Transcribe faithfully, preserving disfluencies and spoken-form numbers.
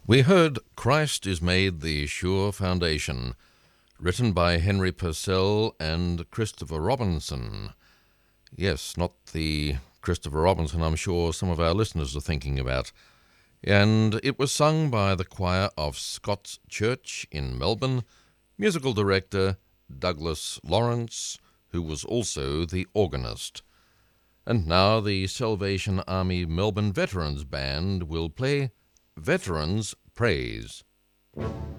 We heard Christ is Made the Sure Foundation, written by Henry Purcell and Christopher Robinson. Yes, not the Christopher Robinson I'm sure some of our listeners are thinking about. And it was sung by the choir of Scots Church in Melbourne, musical director Douglas Lawrence, who was also the organist. And now the Salvation Army Melbourne Veterans Band will play Veterans Praise.